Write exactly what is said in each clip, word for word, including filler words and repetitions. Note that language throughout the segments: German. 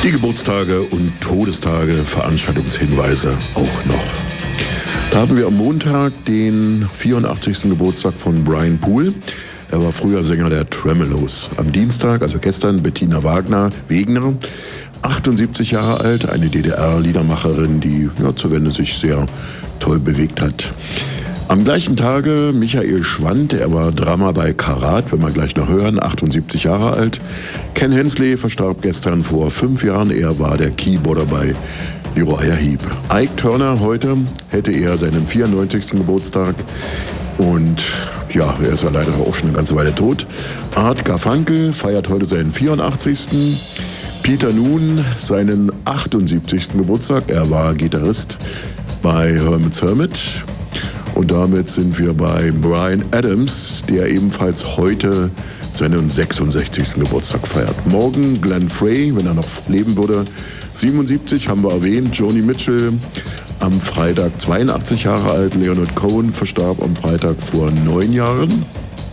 Die Geburtstage und Todestage, Veranstaltungshinweise auch noch. Da haben wir am Montag den vierundachtzigsten Geburtstag von Brian Poole. Er war früher Sänger der Tremeloes. Am Dienstag, also gestern, Bettina Wagner, Wegner, achtundsiebzig Jahre alt, eine D D R-Liedermacherin, die ja, zur Wende sich sehr toll bewegt hat. Am gleichen Tage Michael Schwandt, er war Drummer bei Karat, wenn wir gleich noch hören, achtundsiebzig Jahre alt. Ken Hensley verstarb gestern vor fünf Jahren, er war der Keyboarder bei Uriah Heep. Ike Turner heute hätte er seinen vierundneunzigsten Geburtstag und ja, er ist ja leider auch schon eine ganze Weile tot. Art Garfunkel feiert heute seinen vierundachtzigsten Peter Noon seinen achtundsiebzigsten Geburtstag, er war Gitarrist bei Herman's Hermit. Und damit sind wir bei Bryan Adams, der ebenfalls heute seinen sechsundsechzigsten Geburtstag feiert. Morgen Glenn Frey, wenn er noch leben würde, siebenundsiebzig, haben wir erwähnt. Joni Mitchell am Freitag zweiundachtzig Jahre alt. Leonard Cohen verstarb am Freitag vor neun Jahren.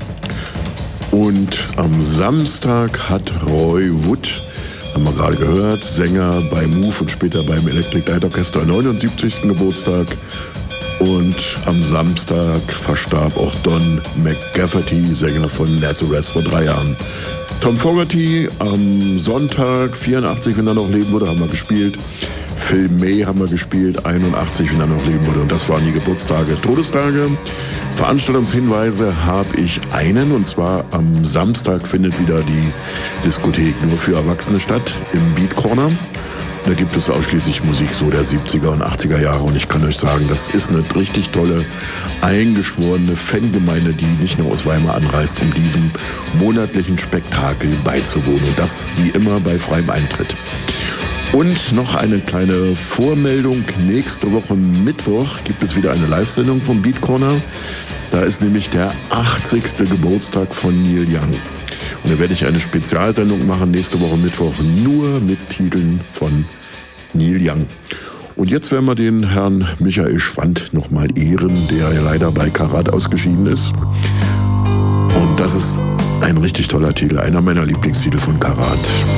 Und am Samstag hat Roy Wood, haben wir gerade gehört, Sänger bei Move und später beim Electric Light Orchestra, neunundsiebzigsten Geburtstag. Und am Samstag verstarb auch Don McGafferty, Sänger von Nazareth, vor drei Jahren. Tom Fogerty am Sonntag, vierundachtzig, wenn er noch leben würde, haben wir gespielt. Phil May haben wir gespielt, einundachtzig, wenn er noch leben würde. Und das waren die Geburtstage, Todestage. Veranstaltungshinweise habe ich einen, und zwar am Samstag findet wieder die Diskothek nur für Erwachsene statt, im Beat Corner. Da gibt es ausschließlich Musik so der siebziger und achtziger Jahre und ich kann euch sagen, das ist eine richtig tolle, eingeschworene Fangemeinde, die nicht nur aus Weimar anreist, um diesem monatlichen Spektakel beizuwohnen und das wie immer bei freiem Eintritt. Und noch eine kleine Vormeldung, nächste Woche Mittwoch gibt es wieder eine Live-Sendung vom Beat Corner. Da ist nämlich der achtzigste Geburtstag von Neil Young. Und da werde ich eine Spezialsendung machen, nächste Woche Mittwoch, nur mit Titeln von Neil Young. Und jetzt werden wir den Herrn Michael Schwandt nochmal ehren, der ja leider bei Karat ausgeschieden ist. Und das ist ein richtig toller Titel, einer meiner Lieblingstitel von Karat.